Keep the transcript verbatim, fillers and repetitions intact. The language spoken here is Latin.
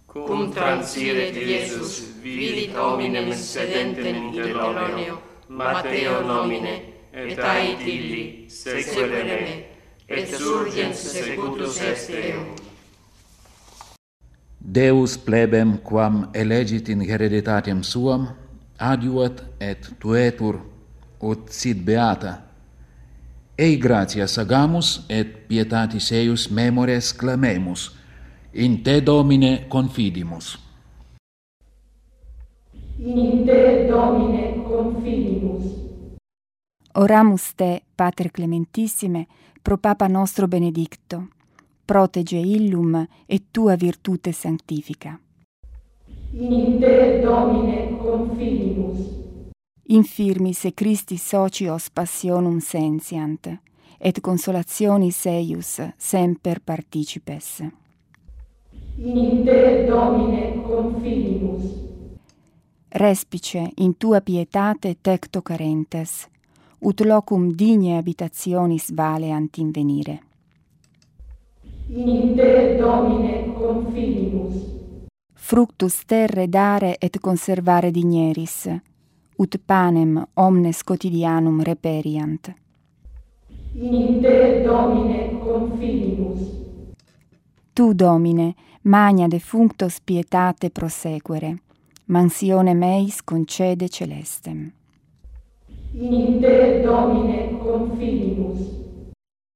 cum transire Iesus vidi hominem sedentem interloneo, Matteo nomine, et ait illi sequere me, et surgens secutus est eum. Deus plebem quam elegit in hereditatem suam, adiuat et tuetur ut sit beata. Ei gratias agamus et pietatis eius memores clamemus, in te Domine confidimus. In te Domine confidimus. Oramus te, Pater Clementissime, pro Papa nostro Benedicto, protege illum et tua virtute sanctifica. In te Domine confidimus. Infirmis e Christi socios passionum sensiant, et consolationis eius semper participes. In te Domine confidimus. Respice in tua pietate tecto carentes, ut locum digne habitationis valeant invenire. In te Domine confidimus. Fructus terre dare et conservare digneris, ut panem omnes quotidianum reperiant. In te Domine confidimus. Tu, Domine, magna defunctos pietate prosequere, mansione meis concede celestem. In te Domine confidimus.